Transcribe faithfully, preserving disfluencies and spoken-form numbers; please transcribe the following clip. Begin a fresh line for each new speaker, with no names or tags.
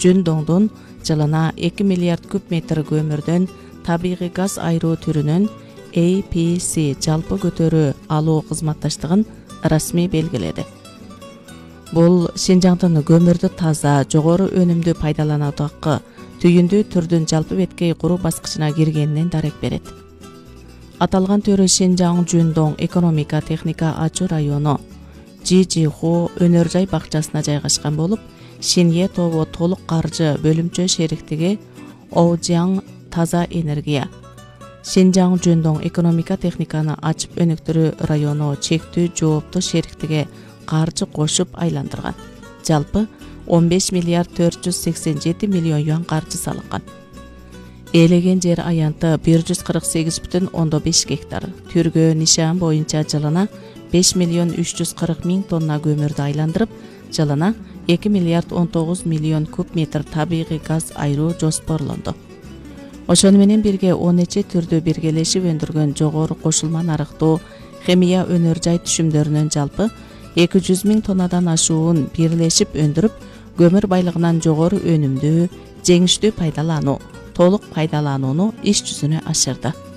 Жүндоңдун жылына эки миллиард куб метр көмүрдөн табигый газ айыруу түрүнөн A P C жалпы көтөрүү алуу кызматташтыгын расмий белгиледи. Бул Шинжаңдын көмүрдү таза, жогору өнүмдүү пайдалануудагы түйүндүү түрдүн жалпы беткей куруу баскычына киргенинен дарек берет. Аталган төрү Шинжаң Жүндоң экономика техника ачуу району Жижиху өнөр жай бакчасына жайгашкан болуп, Шинье тобу толук каржы бөлүмчө шериктиги Оужяң таза энергия, Шинжаң Жүндоң экономика техниканы ачып өнүктүрүү району чектүү жооптуу шериктиги каржы кошуп айландырган. Жалпы он беш миллиард төрт жүз сексен жети миллион юан каржы салынган. Ээлеген жер аянты бир жүз кырк сегиз бүтүн ондон беш гектар. Түргө нишан боюнча жылына беш миллион үч жүз кырк миң тонна көмүрдү айландырып, жылына эки миллиард он тогуз миллион куб метр табигый газ айыруу жоспорлонду. Ошону менен бирге он нече түрдү биргелешип өндүргөн жогору кошулма нарыктуу химия өнөр жай түшүмдөрүнүн жалпы эки жүз миң тоннадан ашуун бирлешип өндүрүп, көмүр байлыгынан жогору өнүмдүү, жеңиштүү пайдалануу, толук пайдаланууну иш жүзүнө ашырды.